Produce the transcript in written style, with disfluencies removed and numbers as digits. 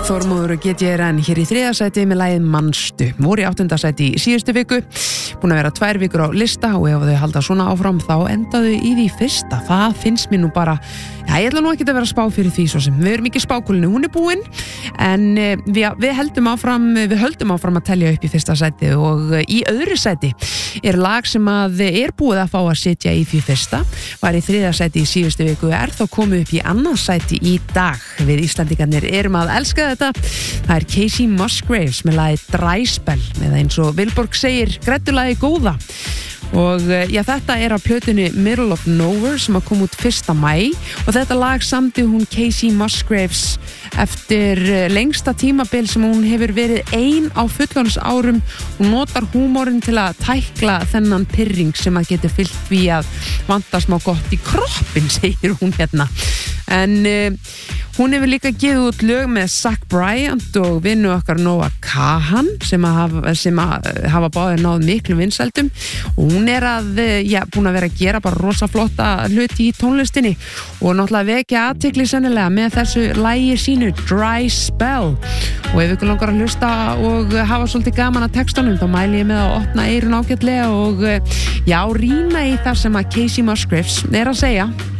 Þormóður og GTRN hér í 3. sæti með lagið Manstu. Voru í 8. sæti í síðustu viku, búin að vera 2 vikur á lista og ef þau halda svona áfram þá endaðu í því fyrsta. Það finnst mér nú bara, ég ætla nú ekki að vera spá fyrir því svo sem. Við erum ekki spákúlinu, hún er búin, en við höldum áfram að telja upp í 1. sæti og í öðru sæti er lag sem að er búið að fá að sitja í því fyrsta, var í 3. sæti í síðustu viku, er þá komið upp í 2. sæti í dag. Við Íslandingarnir erum að elska þetta. Það er Kacey Musgraves með lagið Dry Spell, eða eins og Vilborg segir, græddulagið góða. Og þetta er á plötunni Middle of Nowhere sem að koma út 1. maí og þetta lag samdi hún Kacey Musgraves eftir lengsta tímabil sem hún hefur verið ein á fullorðins árum. Hún notar húmorinn til að tækla þennan pirring sem að getur fyllt því að vanta smá gott í kroppin, segir hún hérna. En hún hefur líka gefið út lög með Zach Bryant og vinnu okkar Noah Kahan sem hafa báðir náð miklu vinsældum og hún er búin að vera að gera bara rosa flotta hluti í tónlistinni og náttúrulega vekja athygli sennilega með þessu lagi sínu Dry Spell. Og ef ykkur langar að hlusta og hafa svolítið gaman að textunum þá mæli ég með að opna eyrun ágætlega og rýna í það sem að Kacey Musgraves er að segja.